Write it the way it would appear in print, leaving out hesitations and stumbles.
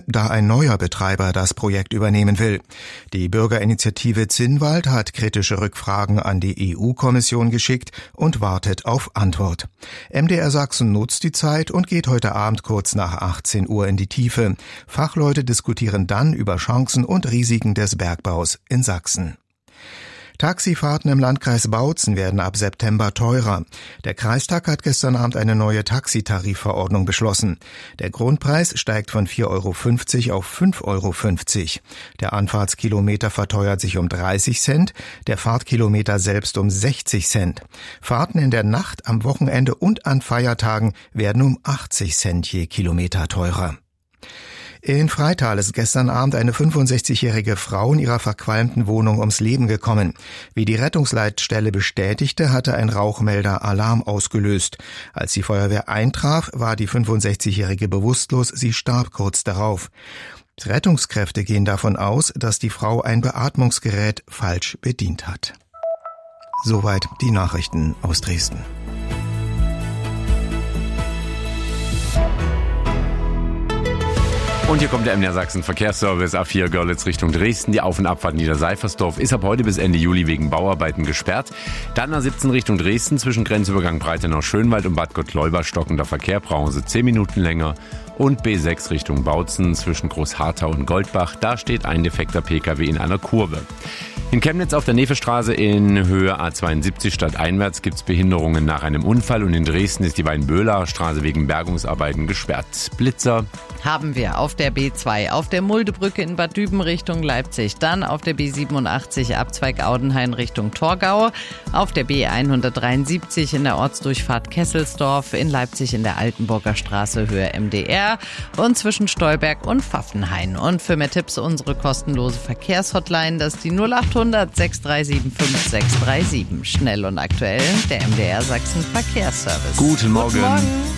da ein neuer Betreiber das Projekt übernehmen will. Die Bürgerinitiative Zinnwald hat kritische Rückfragen an die EU-Kommission geschickt und wartet auf Antwort. MDR Sachsen nutzt die Zeit und geht heute Abend kurz nach 18 Uhr in die Tiefe. Fachleute diskutieren dann über Chancen und Risiken des Bergbaus in Sachsen. Taxifahrten im Landkreis Bautzen werden ab September teurer. Der Kreistag hat gestern Abend eine neue Taxitarifverordnung beschlossen. Der Grundpreis steigt von 4,50 € auf 5,50 €. Der Anfahrtskilometer verteuert sich um 30 Cent, der Fahrtkilometer selbst um 60 Cent. Fahrten in der Nacht, am Wochenende und an Feiertagen werden um 80 Cent je Kilometer teurer. In Freital ist gestern Abend eine 65-jährige Frau in ihrer verqualmten Wohnung ums Leben gekommen. Wie die Rettungsleitstelle bestätigte, hatte ein Rauchmelder Alarm ausgelöst. Als die Feuerwehr eintraf, war die 65-jährige bewusstlos, sie starb kurz darauf. Rettungskräfte gehen davon aus, dass die Frau ein Beatmungsgerät falsch bedient hat. Soweit die Nachrichten aus Dresden. Und hier kommt der MDR Sachsen Verkehrsservice A4 Görlitz Richtung Dresden. Die Auf- und Abfahrt Niederseifersdorf ist ab heute bis Ende Juli wegen Bauarbeiten gesperrt. Dann A17 Richtung Dresden zwischen Grenzübergang Breitenau-Schönwald und Bad Gottleuba stockender Verkehr, brauchen Sie 10 Minuten länger. Und B6 Richtung Bautzen zwischen Großharthau und Goldbach, da steht ein defekter Pkw in einer Kurve. In Chemnitz auf der Nefestraße in Höhe A72 stadteinwärts gibt es Behinderungen nach einem Unfall und in Dresden ist die Weinböhler Straße wegen Bergungsarbeiten gesperrt. Blitzer haben wir auf der B2, auf der Muldebrücke in Bad Düben Richtung Leipzig, dann auf der B87 Abzweig Audenhain Richtung Torgau, auf der B173 in der Ortsdurchfahrt Kesselsdorf, in Leipzig in der Altenburger Straße Höhe MDR und zwischen Stolberg und Pfaffenhain. Und für mehr Tipps unsere kostenlose Verkehrshotline, das ist die 0800 637 5637. Schnell und aktuell, der MDR Sachsen Verkehrsservice. Guten Morgen. Guten Morgen.